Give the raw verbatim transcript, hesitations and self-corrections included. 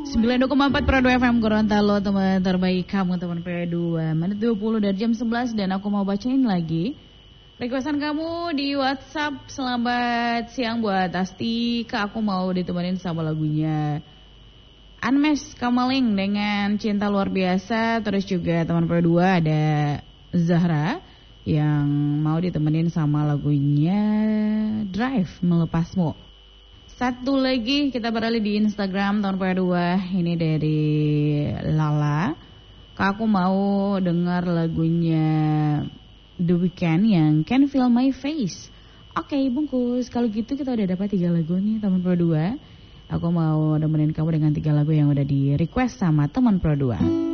sembilan puluh koma empat Pro dua F M Gorontalo, teman terbaik kamu, teman P dua. Menit dua puluh dari jam sebelas dan aku mau bacain lagi requestan kamu di WhatsApp. Selamat siang buat Astika, aku mau ditemenin sama lagunya Anmes Kamaling dengan Cinta Luar Biasa. Terus juga teman P dua ada Zahra yang mau ditemenin sama lagunya Drive Melepasmu. Satu lagi kita beralih di Instagram tahun P dua. Ini dari Lala. Kak, aku mau dengar lagunya The Weeknd yang Can Feel My Face. Oke, okay, bungkus. Kalau gitu kita udah dapat tiga lagu nih teman Pro dua. Aku mau nemenin kamu dengan tiga lagu yang udah di request sama teman Pro dua.